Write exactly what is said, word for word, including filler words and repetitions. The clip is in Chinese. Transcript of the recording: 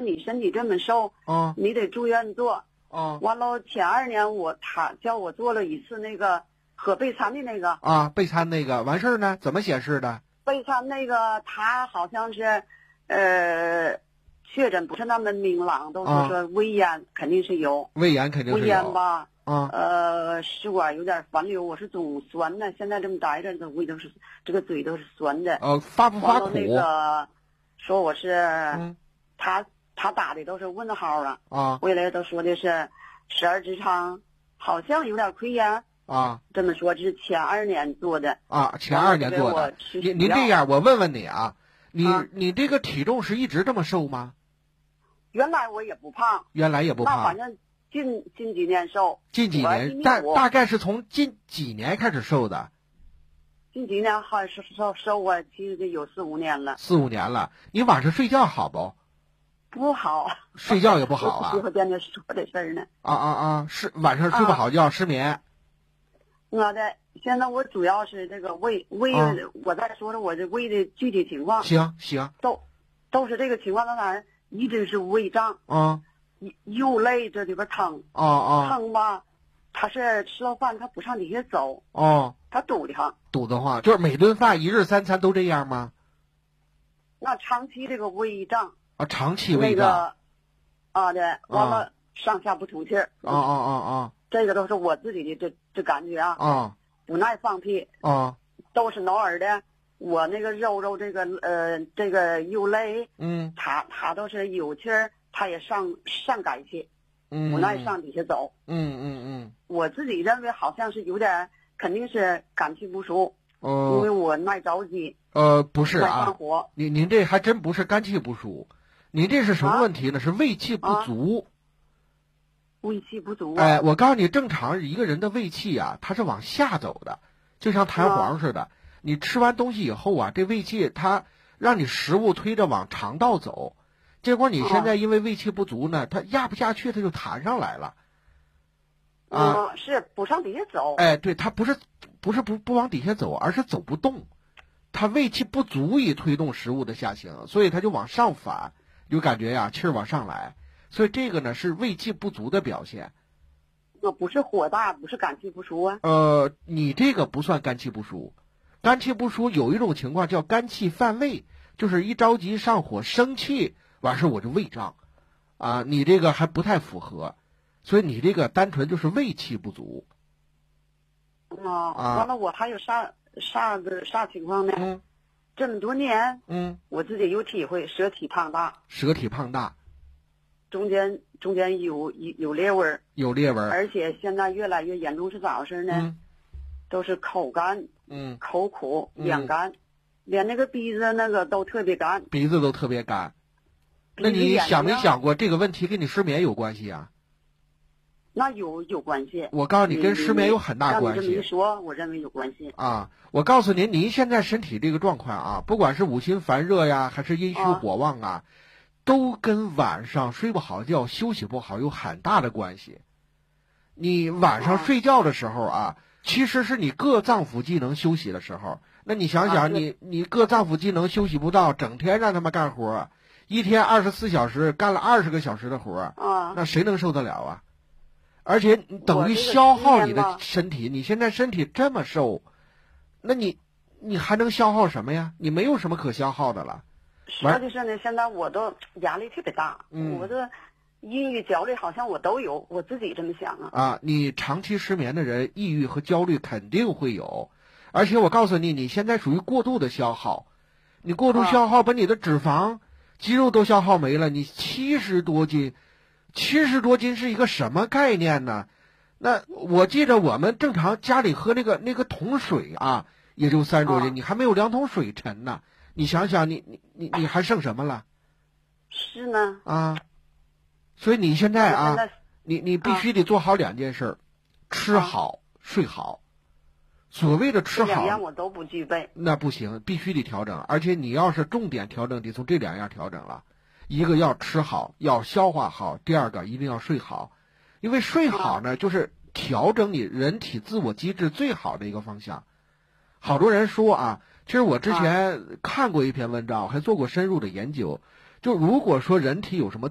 你身体这么瘦， 啊你得住院做。 啊完了，前二年我他叫我做了一次那个喝备餐的那个啊，备餐那个完事儿呢？怎么显示的？ 备餐那个，他好像是，呃，确诊不是那么明朗，都是啊说胃炎肯定是有， 胃炎肯定胃是有炎吧， 啊呃，食管有点反流，我是总酸的，现在这么待着，这胃都是这个嘴都是酸的。 呃，发不发苦？ 完了那个说我是， 嗯他他打的都是问号了， 啊回来都说的是十二指肠好像有点溃疡， 啊这么说这是前二年做的。 啊，前二年做的。您您这样，我问问你啊，你、 啊、 你这个体重是一直这么瘦吗？ 原来我也不胖， 原来也不胖。 那反正近近几年瘦。 近几年，大大概是从近几年开始瘦的。 近几年好像是瘦瘦啊，其实就有四五年了。 四五年了，你晚上睡觉好不？ 不好， 睡觉也不好啊。 我跟你说这事儿呢。 啊啊啊！是晚上睡不好觉，啊、失眠。 我的现在我主要是这个胃胃，啊、我再说说我这胃的具体情况。 行行。 都都是这个情况，那玩意儿一直是胃胀。 啊。 又累，这里边疼。 啊啊。 疼吧，他是吃了饭他不上底下走。 哦。 他堵得慌。 堵得慌，就是每顿饭一日三餐都这样吗？ 那长期这个胃胀。 啊，长期胃胀。 那个。啊，对，完了、啊、上下不通气儿。 啊啊啊啊！ 这个都是我自己的这这感觉啊。 啊。 不耐放屁。 啊。 都是挠耳的。我那个肉肉这个呃这个又累。 嗯。 他他都是有气儿，他也上上赶气。 嗯。 不耐上底下走。 嗯嗯嗯。 我自己认为好像是有点，肯定是肝气不舒。 呃。 因为我耐着急。 呃，不是啊。 上火。 您您这还真不是肝气不舒。你这是什么问题呢？啊、是胃气不足。 啊、胃气不足、啊。 哎，我告诉你，正常一个人的胃气啊，它是往下走的，就像弹簧似的。啊、你吃完东西以后啊，这胃气它让你食物推着往肠道走，结果你现在因为胃气不足呢，它压不下去，它就弹上来了。啊， 嗯、是不上底下走。 哎，对，它不是不是不不往底下走，而是走不动，它胃气不足以推动食物的下行，所以它就往上反。有感觉呀、啊，气儿往上来，所以这个呢是胃气不足的表现。 那不是火大，不是肝气不舒啊。 呃，你这个不算肝气不舒，肝气不舒有一种情况叫肝气犯胃，就是一着急上火生气，完事我就胃胀，啊，你这个还不太符合，所以你这个单纯就是胃气不足。 哦、啊，完了我还有啥啥个啥情况呢？ 嗯。 这么多年， 嗯， 我自己有体会，舌体胖大， 舌体胖大， 中间中间有有有裂纹， 有裂纹， 而且现在越来越严重，是咋回事呢？ 嗯、 都是口干， 嗯， 口苦，眼干，嗯、连那个鼻子那个都特别干， 鼻子都特别干。那你想没想过这个问题跟你失眠有关系啊？ 那有有关系， 我告诉你，跟失眠有很大关系。 让你这么一说，我认为有关系啊！我告诉您，您现在身体这个状况啊，不管是五心烦热呀，还是阴虚火旺啊，啊都跟晚上睡不好觉、休息不好有很大的关系。你晚上睡觉的时候啊，啊其实是你各脏腑机能休息的时候。那你想想，啊、你你各脏腑机能休息不到，整天让他们干活，一天二十四小时干了二十个小时的活， 啊， 那谁能受得了啊？而且等于消耗你的身体，你现在身体这么瘦，那你你还能消耗什么呀？你没有什么可消耗的了。 说的是呢，现在我都压力特别大， 嗯、 我这抑郁焦虑好像我都有，我自己这么想啊。 啊，你长期失眠的人，抑郁和焦虑肯定会有，而且我告诉你，你现在属于过度的消耗，你过度消耗把你的脂肪、啊、肌肉都消耗没了，你七十多斤。七十多斤是一个什么概念呢？那我记得我们正常家里喝那个那个桶水啊，也就三十多斤，啊、你还没有两桶水沉呢。你想想，你你你你还剩什么了？ 是呢。 啊，所以你现在啊， 在你你必须得做好两件事儿，啊、吃好、睡好。所谓的吃好， 这两样我都不具备。 那不行，必须得调整。而且你要是重点调整，得从这两样调整了。一个要吃好，要消化好；第二个一定要睡好，因为睡好呢，就是调整你人体自我机制最好的一个方向。好多人说啊，其实我之前看过一篇文章，还做过深入的研究。就如果说人体有什么